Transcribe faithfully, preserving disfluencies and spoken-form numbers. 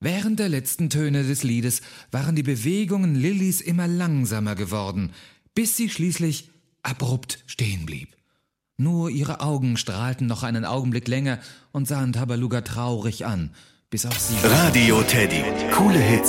Während der letzten Töne des Liedes waren die Bewegungen Lillys immer langsamer geworden, bis sie schließlich abrupt stehen blieb. Nur ihre Augen strahlten noch einen Augenblick länger und sahen Tabaluga traurig an, bis auch sie... Radio Teddy. Coole Hits.